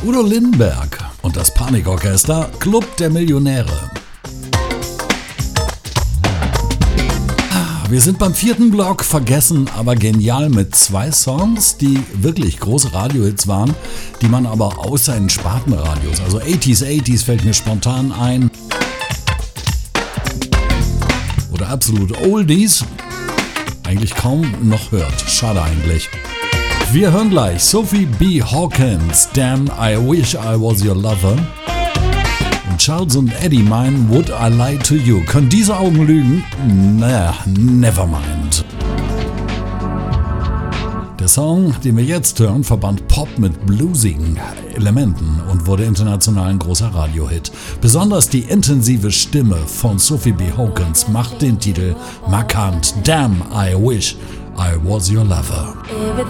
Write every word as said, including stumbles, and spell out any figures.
Udo Lindenberg und das Panikorchester Club der Millionäre. Wir sind beim vierten Block, vergessen, aber genial mit zwei Songs, die wirklich große Radiohits waren, die man aber außer in Spartenradios, also achtziger, achtziger fällt mir spontan ein, oder absolut Oldies, eigentlich kaum noch hört. Schade eigentlich. Wir hören gleich Sophie B. Hawkins, Damn, I Wish I Was Your Lover. Und Charles und Eddie meinen Would I Lie to You. Können diese Augen lügen? Naja, never mind. Der Song, den wir jetzt hören, verband Pop mit bluesigen Elementen und wurde international ein großer Radiohit. Besonders die intensive Stimme von Sophie B. Hawkins macht den Titel markant. Damn, I Wish I Was Your Lover.